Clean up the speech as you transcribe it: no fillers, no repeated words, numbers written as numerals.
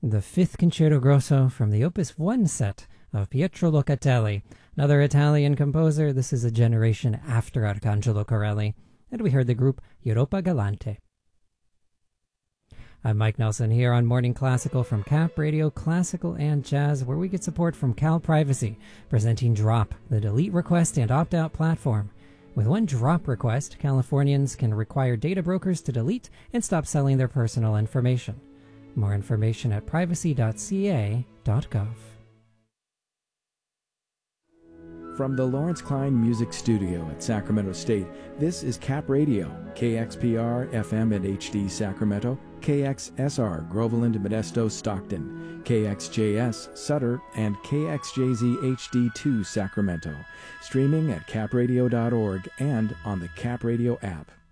the fifth Concerto Grosso from the Opus 1 set of Pietro Locatelli, another Italian composer. This is a generation after Arcangelo Corelli. And we heard the group Europa Galante. I'm Mike Nelson here on Morning Classical from Cap Radio Classical and Jazz, where we get support from Cal Privacy, presenting Drop, the delete request and opt-out platform. With one drop request, Californians can require data brokers to delete and stop selling their personal information. More information at privacy.ca.gov. From the Lawrence Klein Music Studio at Sacramento State, this is Cap Radio, KXPR FM and HD Sacramento, KXSR Groveland Modesto Stockton, KXJS Sutter, and KXJZ HD2 Sacramento. Streaming at capradio.org and on the Cap Radio app.